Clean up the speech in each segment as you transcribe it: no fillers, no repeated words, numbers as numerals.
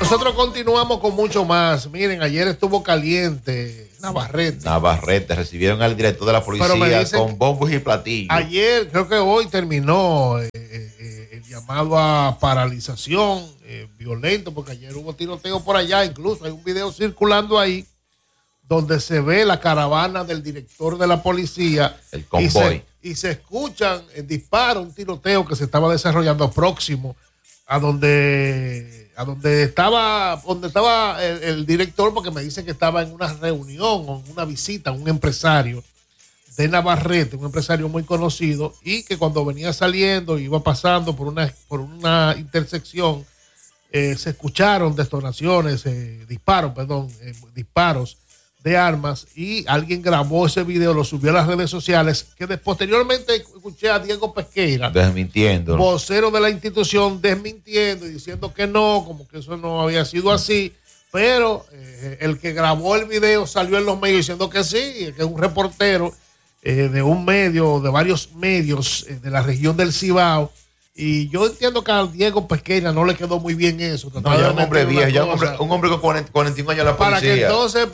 Nosotros continuamos con mucho más. Miren, ayer estuvo caliente Navarrete. Recibieron al director de la policía con bombos y platillos. Ayer, creo que hoy terminó el llamado a paralización violento, porque ayer hubo tiroteo por allá. Incluso hay un video circulando ahí donde se ve la caravana del director de la policía. El convoy. Y se escuchan disparos, un tiroteo que se estaba desarrollando próximo a donde estaba el director, porque me dicen que estaba en una reunión o en una visita a un empresario de Navarrete, un empresario muy conocido, y que cuando venía saliendo, iba pasando por una intersección, se escucharon detonaciones, disparos de armas, y alguien grabó ese video, lo subió a las redes sociales, que posteriormente escuché a Diego Pesqueira desmintiendo, vocero de la institución, desmintiendo y diciendo que no, como que eso no había sido así, pero el que grabó el video salió en los medios diciendo que sí, que es un reportero de un medio, de varios medios de la región del Cibao. Y yo entiendo que a Diego Pesqueira no le quedó muy bien eso. No, ya un hombre viejo, ya un hombre con 41 años en la policía.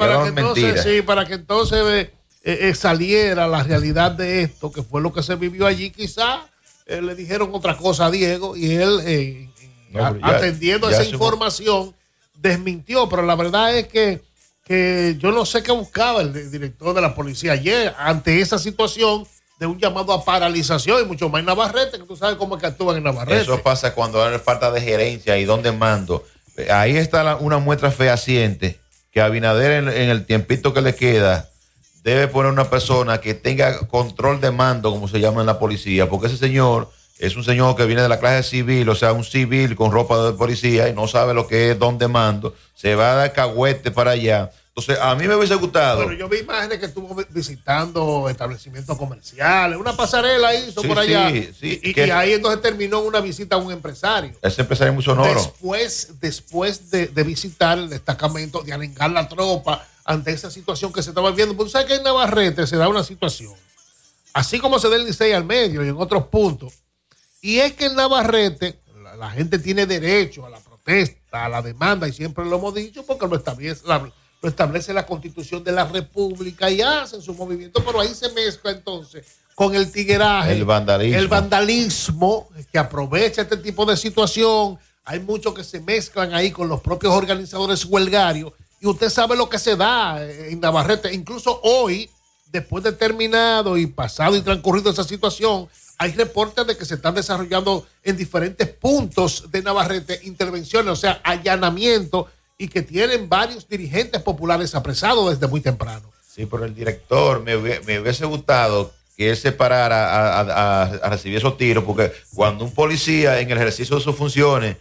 Para que entonces saliera la realidad de esto, que fue lo que se vivió allí. Quizá le dijeron otra cosa a Diego y él, atendiendo esa información, desmintió. Pero la verdad es que yo no sé qué buscaba el director de la policía ayer ante esa situación de un llamado a paralización, y mucho más en Navarrete, que tú sabes cómo es que actúan en Navarrete. Eso pasa cuando hay falta de gerencia y don de mando. Ahí está una muestra fehaciente que Abinader en el tiempito que le queda debe poner una persona que tenga control de mando, como se llama en la policía, porque ese señor es un señor que viene de la clase civil, o sea, un civil con ropa de policía y no sabe lo que es don de mando, se va a dar cagüete para allá. Entonces, a mí me hubiese gustado. Bueno, yo vi imágenes que estuvo visitando establecimientos comerciales, una pasarela hizo por allá. Y ahí entonces terminó una visita a un empresario. Ese empresario es muy sonoro. Después de visitar el destacamento, de alengar la tropa ante esa situación que se estaba viendo. Porque sabes que en Navarrete se da una situación, así como se da el Licey al medio y en otros puntos. Y es que en Navarrete la gente tiene derecho a la protesta, a la demanda, y siempre lo hemos dicho porque lo establece la Constitución de la República y hacen su movimiento, pero ahí se mezcla entonces con el tigueraje, el vandalismo que aprovecha este tipo de situación. Hay muchos que se mezclan ahí con los propios organizadores huelgarios, y usted sabe lo que se da en Navarrete. Incluso hoy, después de terminado y pasado y transcurrido esa situación, hay reportes de que se están desarrollando en diferentes puntos de Navarrete intervenciones, o sea, allanamientos, y que tienen varios dirigentes populares apresados desde muy temprano. Sí, pero el director me hubiese gustado que él se parara a recibir esos tiros, porque cuando un policía en el ejercicio de sus funciones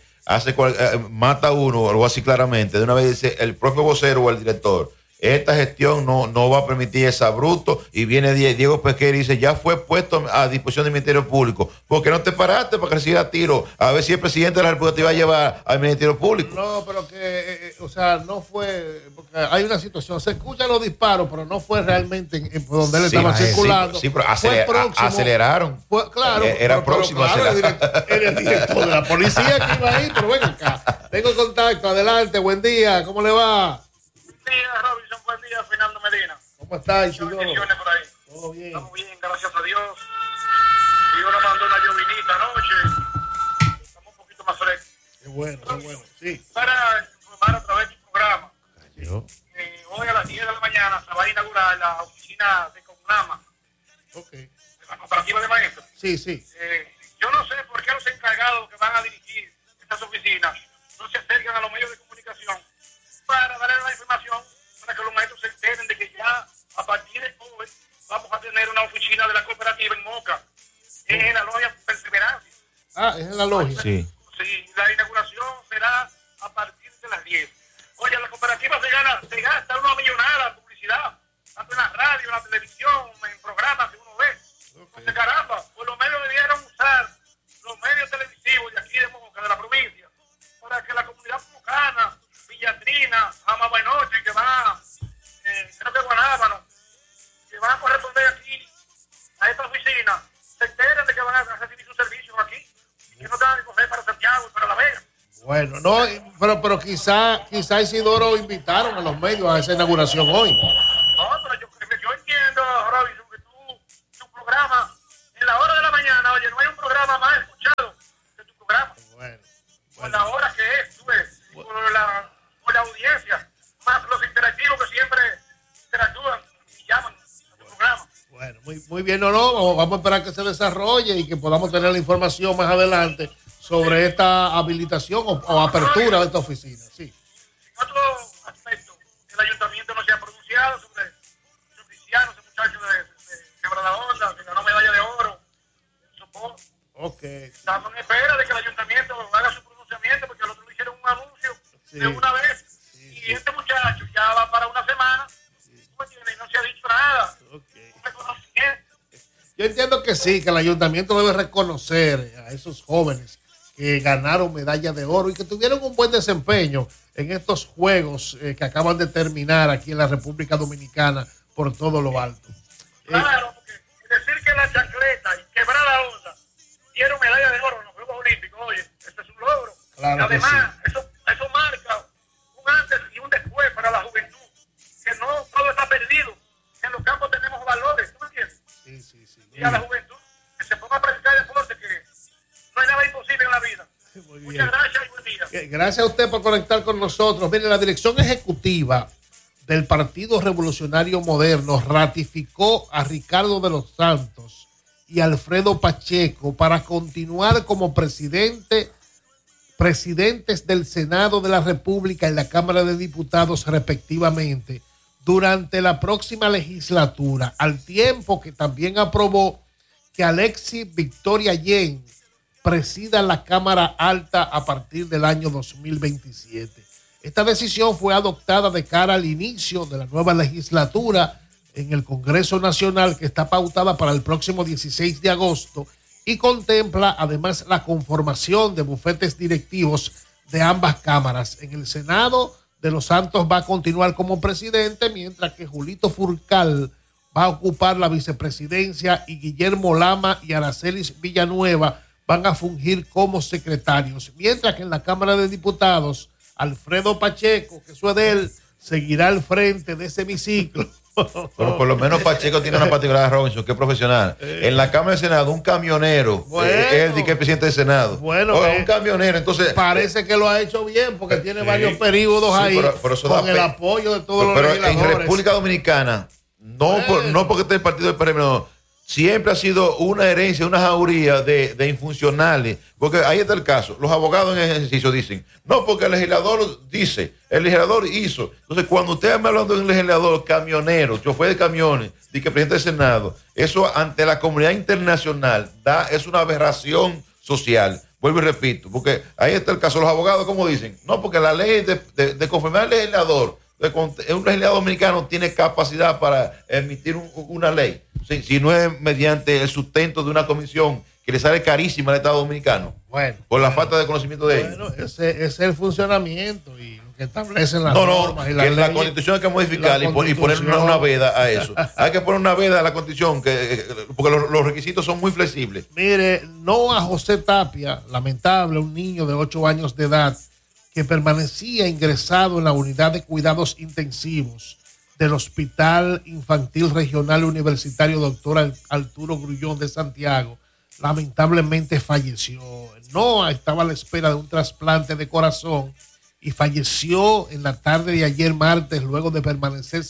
mata a uno, algo así claramente, de una vez dice el propio vocero o el director, esta gestión no va a permitir ese abrupto, y viene Diego Pesqueira y dice, ya fue puesto a disposición del Ministerio Público. ¿Por qué no te paraste para que recibiera tiro? A ver si el presidente de la República te iba a llevar al Ministerio Público. No, pero que, no fue, porque hay una situación, se escuchan los disparos, pero no fue realmente por donde él estaba circulando. Sí, pero aceleraron. Claro. Era próximo. El director de la policía que iba ahí, pero ven acá. Tengo contacto, adelante, buen día, ¿cómo le va? Robinson, buen día, Fernando Medina. ¿Cómo estás, Isidoro? Bendiciones por ahí. Todo bien. Estamos bien, gracias a Dios. Dios nos mandó una llovinita anoche. Estamos un poquito más frescos. Qué bueno, qué bueno. Sí. Para informar a través de tu programa. Hoy a las 10 de la mañana se va a inaugurar la oficina de Comunama. Ok. De la cooperativa de maestros. Sí, sí. Yo no sé por qué los encargados que van a dirigir estas oficinas no se acercan a los medios de comunicación para darle la información, para que los maestros se enteren de que ya a partir de hoy vamos a tener una oficina de la cooperativa en Moca, en la logia Perseverancia. Es en la logia. Sí. Sí, la inauguración será a partir de las 10. Oye, la cooperativa se gasta una millonada en publicidad, tanto en la radio, en la televisión, en programas que uno ve. Entonces, caramba, pues los medios debieron usar los medios televisivos de aquí de Moca, de la provincia, para que la comunidad mocana, Villatrina, Amabuenoche, que va, creo que Guanábano, que van a corresponder aquí a esta oficina, se enteren de que van a recibir sus servicios aquí y que no tengan que coger para Santiago y para La Vega. Bueno, no, Pero quizá Isidoro invitaron a los medios a esa inauguración hoy. No, pero yo entiendo, Robinson, que tu programa, en la hora de la mañana, oye, no hay un programa más escuchado que tu programa. Bueno. Por la hora que es, tú ves, por la audiencia, más los interactivos que siempre interactúan y llaman a tu programa. Bueno, muy bien, no, vamos a esperar que se desarrolle y que podamos tener la información más adelante sobre esta habilitación o apertura de esta oficina. Sí. En otro aspecto, el ayuntamiento no se ha pronunciado sobre Cristiano, ese muchacho de Quebrada Honda, que ganó medalla de oro en soporte. Okay. Estamos en espera de que el ayuntamiento haga su pronunciamiento, porque al otro le hicieron un anuncio de una vez. Y este muchacho ya va para una semana, y no se ha dicho nada. Okay. Yo entiendo que sí, que el ayuntamiento debe reconocer a esos jóvenes que ganaron medalla de oro y que tuvieron un buen desempeño en estos juegos que acaban de terminar aquí en la República Dominicana por todo lo alto. Claro, porque decir que la chancleta y Quebrada Honda dieron medalla de oro en los Juegos Olímpicos, oye, este es un logro. Claro, y además, sí. eso marca un antes y un después para la juventud, que no todo está perdido. En los campos tenemos valores, ¿tú me entiendes? Sí. Y a la juventud, que se ponga a practicar deporte, que no hay nada imposible en la vida. Muchas gracias y buen día. Gracias a usted por conectar con nosotros. Mire, la dirección ejecutiva del Partido Revolucionario Moderno ratificó a Ricardo de los Santos y Alfredo Pacheco para continuar como presidentes del Senado de la República y la Cámara de Diputados respectivamente durante la próxima legislatura, al tiempo que también aprobó que Alexis Victoria Yen presida la Cámara Alta a partir del año 2027. Esta decisión fue adoptada de cara al inicio de la nueva legislatura en el Congreso Nacional, que está pautada para el próximo 16 de agosto y contempla además la conformación de bufetes directivos de ambas cámaras. En el Senado, de los Santos va a continuar como presidente, mientras que Julito Furcal va a ocupar la vicepresidencia y Guillermo Lama y Aracelis Villanueva van a fungir como secretarios, mientras que en la Cámara de Diputados, Alfredo Pacheco, que eso es de él, seguirá al frente de ese hemiciclo. Pero por lo menos Pacheco tiene una particularidad, Robinson, que es profesional. En la Cámara del Senado, un camionero es el presidente del Senado. Bueno, un camionero, entonces. Parece que lo ha hecho bien, porque tiene varios periodos ahí, pero con el apoyo de todos los legisladores. En República Dominicana, no porque esté el partido del PRM, no. Siempre ha sido una herencia, una jauría de infuncionales, porque ahí está el caso. Los abogados en ejercicio dicen, no, porque el legislador dice, el legislador hizo. Entonces, cuando usted me hablando de un legislador camionero, chofer de camiones, y que presidente del Senado, eso ante la comunidad internacional es una aberración social. Vuelvo y repito, porque ahí está el caso. Los abogados, ¿cómo dicen? No, porque la ley de conformidad al legislador, un legislador dominicano tiene capacidad para emitir una ley, si no es mediante el sustento de una comisión que le sale carísima al Estado dominicano, por la falta de conocimiento de ellos. Bueno, ese es el funcionamiento y lo que establecen las normas y las leyes. La Constitución hay que modificarla y poner una veda a eso. Hay que poner una veda a la Constitución, porque los requisitos son muy flexibles. Mire, no a José Tapia, lamentable, un niño de 8 años de edad, que permanecía ingresado en la unidad de cuidados intensivos del Hospital Infantil Regional Universitario Dr. Arturo Grullón de Santiago, lamentablemente falleció. Noah estaba a la espera de un trasplante de corazón y falleció en la tarde de ayer martes luego de permanecer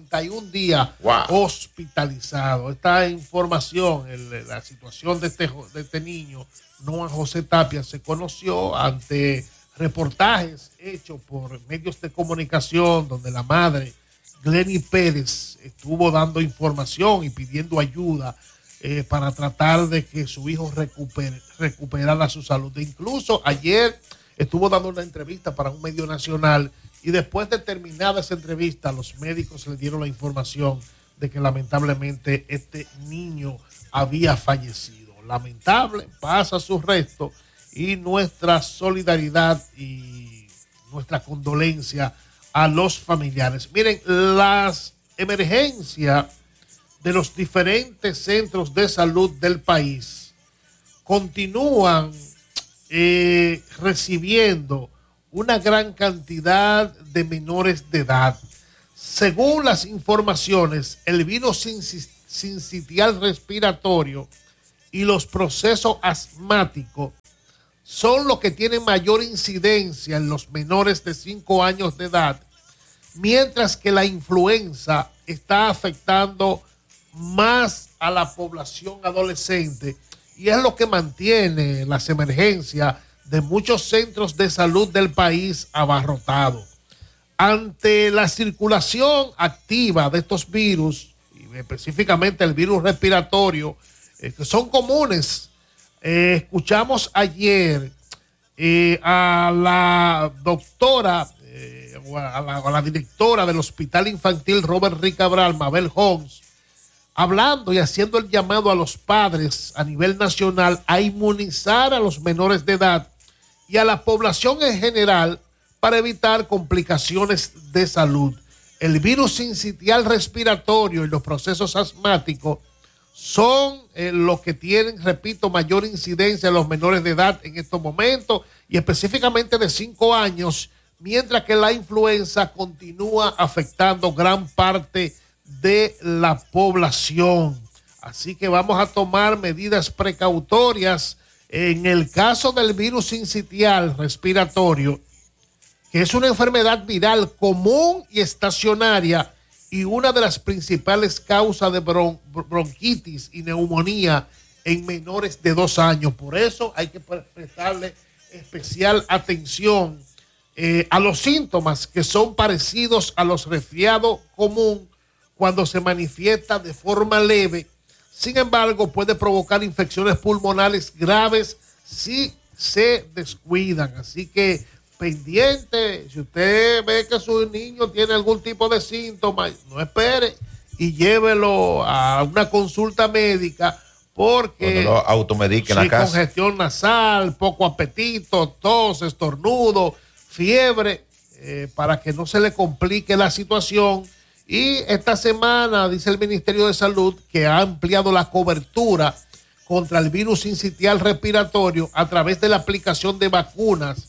51 días hospitalizado. Esta información, la situación de este niño, Noah José Tapia, se conoció ante reportajes hechos por medios de comunicación donde la madre, Glenny Pérez, estuvo dando información y pidiendo ayuda para tratar de que su hijo recuperara su salud. Incluso ayer estuvo dando una entrevista para un medio nacional y después de terminada esa entrevista los médicos le dieron la información de que lamentablemente este niño había fallecido. Lamentable, pasa su resto y nuestra solidaridad y nuestra condolencia a los familiares. Miren, las emergencias de los diferentes centros de salud del país continúan recibiendo una gran cantidad de menores de edad. Según las informaciones, el virus sincitial respiratorio y los procesos asmáticos son los que tienen mayor incidencia en los menores de 5 años de edad, mientras que la influenza está afectando más a la población adolescente y es lo que mantiene las emergencias de muchos centros de salud del país abarrotados. Ante la circulación activa de estos virus, y específicamente el virus respiratorio, que son comunes, escuchamos ayer a la doctora, a la directora del Hospital Infantil Robert Rick Cabral, Mabel Holmes, hablando y haciendo el llamado a los padres a nivel nacional a inmunizar a los menores de edad y a la población en general para evitar complicaciones de salud. El virus sincitial respiratorio y los procesos asmáticos son los que tienen, repito, mayor incidencia en los menores de edad en estos momentos y específicamente de 5 años, mientras que la influenza continúa afectando gran parte de la población. Así que vamos a tomar medidas precautorias. En el caso del virus sincitial respiratorio, que es una enfermedad viral común y estacionaria y una de las principales causas de bronquitis y neumonía en menores de 2 años. Por eso hay que prestarle especial atención a los síntomas que son parecidos a los resfriados común cuando se manifiesta de forma leve. Sin embargo, puede provocar infecciones pulmonares graves si se descuidan. Así que pendiente, si usted ve que su niño tiene algún tipo de síntoma, no espere y llévelo a una consulta médica, porque lo automedique en la casa. Congestión nasal, poco apetito, tos, estornudo, fiebre, para que no se le complique la situación. Y esta semana dice el Ministerio de Salud que ha ampliado la cobertura contra el virus sincitial respiratorio a través de la aplicación de vacunas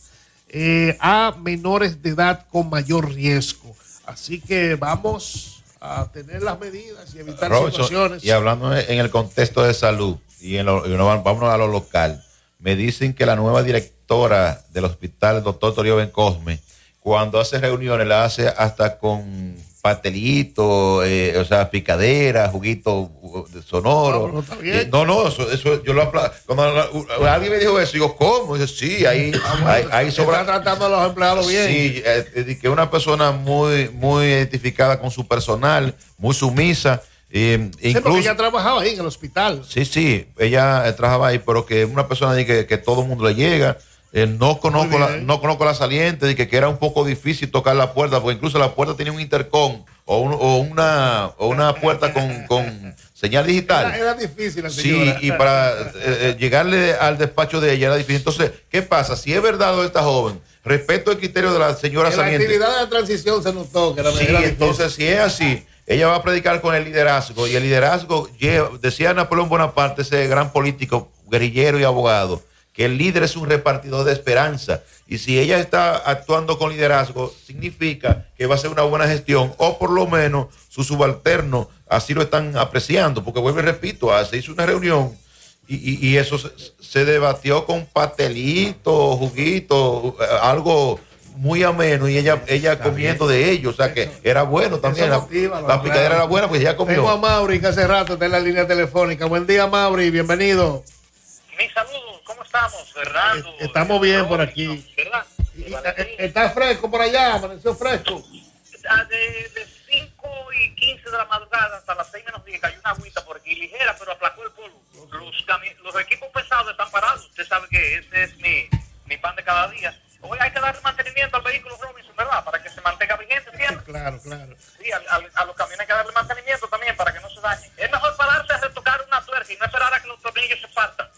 a menores de edad con mayor riesgo. Así que vamos a tener las medidas y evitar situaciones. Y hablando en el contexto de salud, vámonos a lo local, me dicen que la nueva directora del hospital, el doctor Toribio Bencosme, cuando hace reuniones la hace hasta con pastelito, o sea, picadera, juguito sonoro. Eso yo lo aplaudo. Cuando alguien me dijo eso, digo, ¿cómo? Dice, sí, ahí sobra. Está tratando a los empleados bien. Sí, que es una persona muy, muy identificada con su personal, muy sumisa. Incluso, porque ella trabajaba ahí en el hospital. Sí, ella trabajaba ahí, pero que es una persona que todo el mundo le llega. No conozco la saliente, de que era un poco difícil tocar la puerta, porque incluso la puerta tenía un intercom o una puerta con señal digital. Era difícil la señora. Sí, y para llegarle al despacho de ella era difícil. Entonces, ¿qué pasa? Si es verdad esta joven, respeto el criterio de la señora saliente. La actividad de la transición se notó que era entonces, si es así, ella va a predicar con el liderazgo, y el liderazgo, decía Napoleón Bonaparte, ese gran político, guerrillero y abogado, que el líder es un repartidor de esperanza, y si ella está actuando con liderazgo, significa que va a ser una buena gestión, o por lo menos sus subalternos así lo están apreciando, porque vuelvo y repito, se hizo una reunión y eso se debatió con pastelito, juguito, algo muy ameno, y ella comiendo de ellos, o sea que era bueno también, la picadera era buena, pues ella comió. Tengo a Mauri, que hace rato está en la línea telefónica. Buen día, Mauri, bienvenido. Mis saludos, ¿cómo estamos, Fernando? Estamos bien por aquí. ¿Verdad? ¿Está fresco por allá? ¿Amaneció fresco? De 5:15 de la madrugada hasta las 6:10 cayó una agüita por aquí, ligera, pero aplacó el polvo. Los equipos pesados están parados. Usted sabe que ese es mi pan de cada día. Hoy hay que darle mantenimiento al vehículo Robinson, ¿verdad? Para que se mantenga vigente siempre. Claro. Sí, a los camiones hay que darle mantenimiento también para que no se dañen. Es mejor pararse a retocar una tuerca y no esperar a que los tornillos se partan.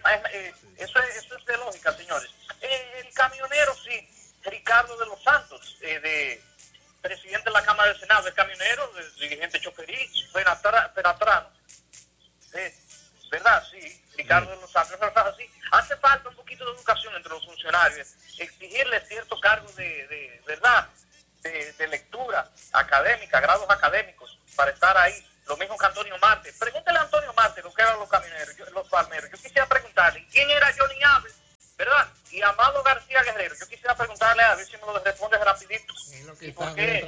Eso es de lógica, señores. El camionero, sí, Ricardo de los Santos, presidente de la Cámara del Senado, es camionero, dirigente choferí, penatrano. ¿verdad? Sí, Ricardo de los Santos, así. Hace falta un poquito de educación entre los funcionarios, exigirles cierto cargo de ¿verdad? De lectura académica, grados académicos, para estar ahí. Lo mismo que Antonio Marte. Pregúntale a Antonio Marte lo que eran los camioneros, los palmeros. Yo quisiera preguntarle quién era Johnny Aves, ¿verdad? Y Amado García Guerrero. Yo quisiera preguntarle a ver si me lo responde rapidito. ¿Y por qué?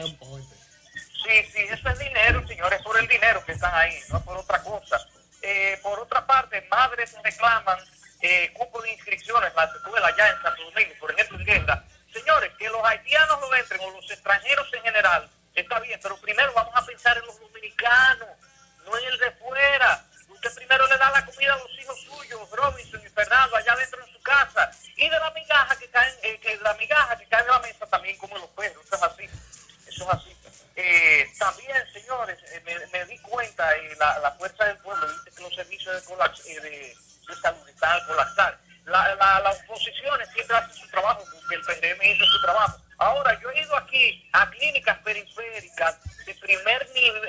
Sí, eso es dinero, señores, por el dinero que están ahí, no por otra cosa. Por otra parte, madres reclaman cupo de inscripciones en la escuela allá en Santo Domingo, por ejemplo en Guerra. Señores, que los haitianos lo entren o los extranjeros en general, está bien, pero primero vamos a pensar en los dominicanos, no en el de fuera. Usted primero le da la comida a los hijos suyos, Robinson y Fernando, allá dentro en su casa, y de la migaja que cae, la migaja que cae de la mesa también como los perros. Eso es así, eso es así. También, señores, me di cuenta, la fuerza del pueblo dice que los servicios de salud están al colapsar. Las oposiciones siempre hacen su trabajo, porque el PRM hizo su trabajo. Ahora, yo he ido aquí a clínicas periféricas de primer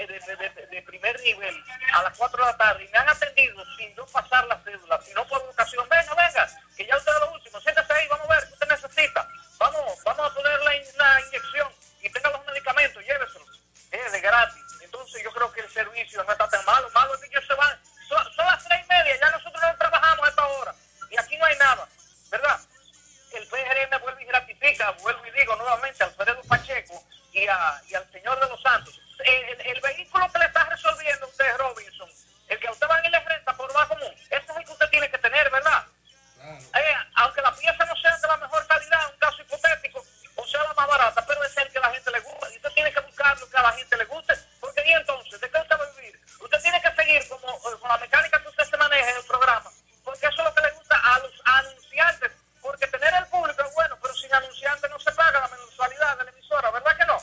nivel a las 4 de la tarde y me han atendido sin yo pasar la cédula, sino por vocación. Venga, que ya usted es lo último, siéntese ahí, vamos a ver, ¿qué usted necesita? Vamos a ponerle una inyección y tenga los medicamentos, lléveselos, de gratis. Entonces yo creo que el servicio no está tan malo es que ellos se van, son las 3:30, ya nosotros no trabajamos a esta hora y aquí no hay nada, ¿verdad? El PRM vuelve y ratifica, vuelvo y digo nuevamente, a Alfredo Pacheco y al señor de los Santos. El vehículo que le está resolviendo usted, Robinson, el que a usted va a ir le renta por bajo común, ese es el que usted tiene que tener, ¿verdad? Claro. Aunque la pieza no sea de la mejor calidad, un caso hipotético, o sea la más barata, pero es el que a la gente le gusta. Y usted tiene que buscar lo que a la gente le guste, porque y entonces, ¿de qué usted va a vivir? Usted tiene que seguir con la mecánica que usted se maneja en el programa, porque eso es lo que le gusta a los anunciantes, porque tener el público es bueno, pero sin anunciantes no se paga la mensualidad de la emisora, ¿verdad que no?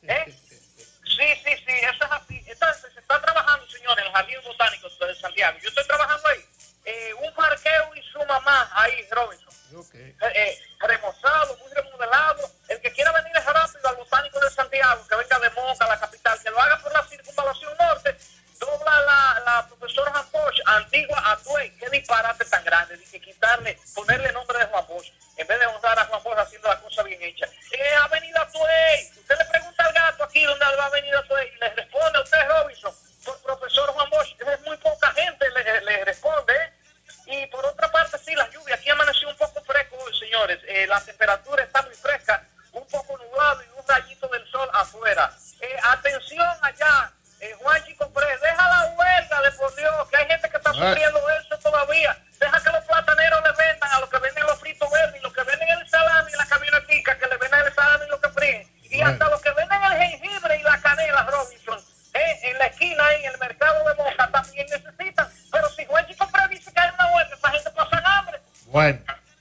Sí, eso es así. Entonces, se está trabajando, señores, en el Jardín Botánico de Santiago. Yo estoy trabajando ahí. Un parqueo y su mamá ahí, Robinson. Okay. Remozado, muy remodelado. El que quiera venir es rápido al Botánico de Santiago, que venga de Moca, la capital, que lo haga por la circunvalación norte, dobla la profesora Juan Bosch, antigua Atuey. Qué disparate tan grande, de que quitarle, ponerle nombre de Juan Bosch, en vez de honrar a Juan Bosch haciendo la cosa bien hecha. Avenida Atuey. Usted le pregunta al gato aquí dónde va Avenida Atuey y le responde a usted, Robinson, por profesor Juan Bosch. Es muy poca gente le responde, Y por otra parte, sí, la lluvia. Aquí amaneció un poco fresco hoy, señores. La temperatura está muy fresca, un poco nublado y un rayito del sol afuera. Atención allá, Juan Chico Pérez, deja la huelga de por Dios, que hay gente que está sufriendo eso todavía. Deja que los plataneros le vendan a los que venden los fritos verdes, y los que venden el salami y la camionetica, que le venden el salami y lo que fríen. Y hasta los que venden el jengibre y la canela, Robinson, en la esquina, en el mercado de Moca, también necesitan. Pero si Juan Chico Pérez dice que hay una huelga, esa gente pasa hambre. Bueno.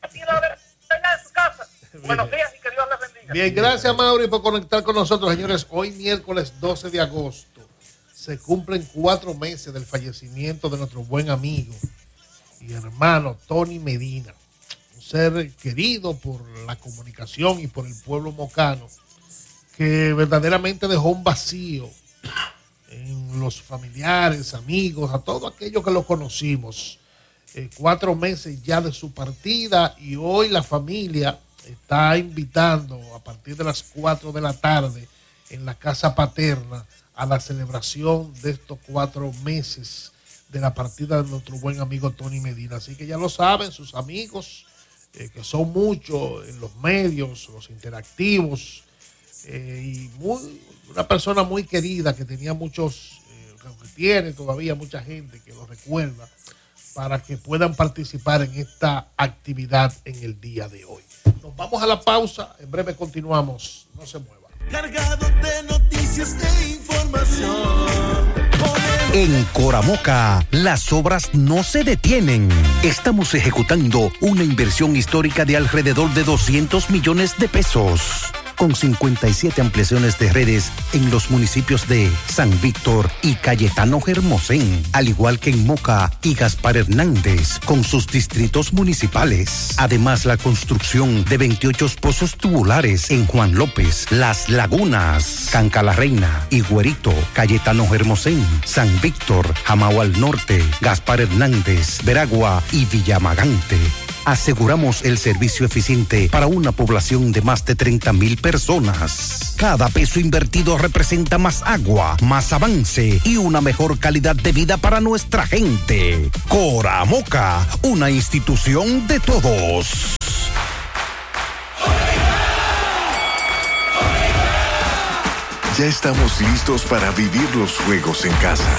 En su casa. Buenos días y que Dios les bendiga. Bien, gracias, Mauri, por conectar con nosotros, señores. Hoy, miércoles 12 de agosto, se cumplen 4 meses del fallecimiento de nuestro buen amigo y hermano Tony Medina, un ser querido por la comunicación y por el pueblo mocano, que verdaderamente dejó un vacío en los familiares, amigos, a todo aquello que lo conocimos. 4 meses ya de su partida, y hoy la familia está invitando a partir de las 4 de la tarde en la casa paterna a la celebración de estos 4 meses de la partida de nuestro buen amigo Tony Medina. Así que ya lo saben sus amigos, que son muchos en los medios, los interactivos, y una persona muy querida que tenía muchos, que tiene todavía mucha gente que lo recuerda, para que puedan participar en esta actividad en el día de hoy. Nos vamos a la pausa, en breve continuamos, no se mueva. Cargado de noticias e información. En Coramoca, las obras no se detienen. Estamos ejecutando una inversión histórica de alrededor de 200 millones de pesos. con 57 ampliaciones de redes en los municipios de San Víctor y Cayetano Hermosén, al igual que en Moca y Gaspar Hernández, con sus distritos municipales. Además, la construcción de 28 pozos tubulares en Juan López, Las Lagunas, Canca la Reina, Higuerito, Cayetano Hermosén, San Víctor, Jamao al Norte, Gaspar Hernández, Veragua y Villamagante. Aseguramos el servicio eficiente para una población de más de 30,000 personas. Cada peso invertido representa más agua, más avance y una mejor calidad de vida para nuestra gente. Coramoca, una institución de todos. Ya estamos listos para vivir los juegos en casa.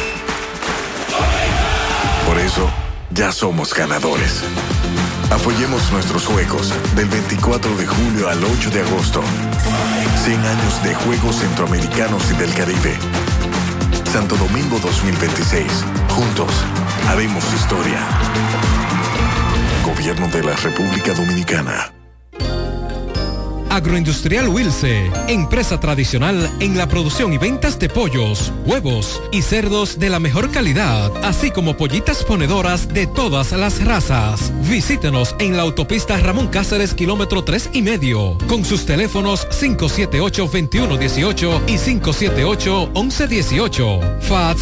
Por eso, ya somos ganadores. Apoyemos nuestros juegos del 24 de julio al 8 de agosto. 100 años de Juegos Centroamericanos y del Caribe. Santo Domingo 2026. Juntos haremos historia. Gobierno de la República Dominicana. Agroindustrial Wilce, empresa tradicional en la producción y ventas de pollos, huevos y cerdos de la mejor calidad, así como pollitas ponedoras de todas las razas. Visítenos en la autopista Ramón Cáceres, kilómetro 3,5, con sus teléfonos 578-2118 y 578-1118, fax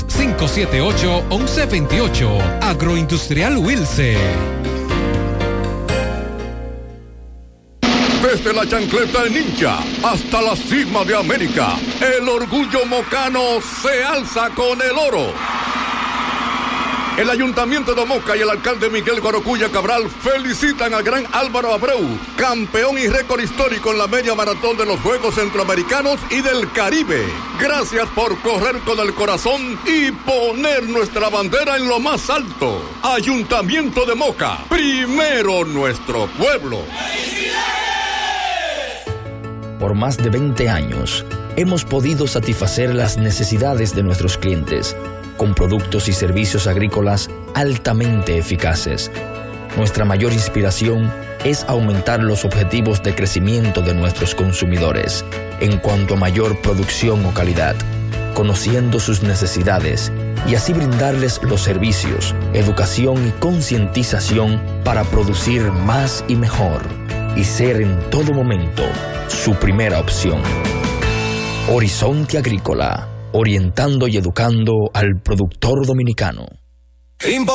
578-1128. Agroindustrial Wilce. Desde la chancleta de Ninja hasta la cima de América, el orgullo mocano se alza con el oro. El Ayuntamiento de Moca y el alcalde Miguel Guarocuya Cabral felicitan al gran Álvaro Abreu, campeón y récord histórico en la media maratón de los Juegos Centroamericanos y del Caribe. Gracias por correr con el corazón y poner nuestra bandera en lo más alto. Ayuntamiento de Moca, primero nuestro pueblo. Por más de 20 años, hemos podido satisfacer las necesidades de nuestros clientes con productos y servicios agrícolas altamente eficaces. Nuestra mayor inspiración es aumentar los objetivos de crecimiento de nuestros consumidores en cuanto a mayor producción o calidad, conociendo sus necesidades y así brindarles los servicios, educación y concientización para producir más y mejor y ser en todo momento su primera opción. Horizonte Agrícola, orientando y educando al productor dominicano.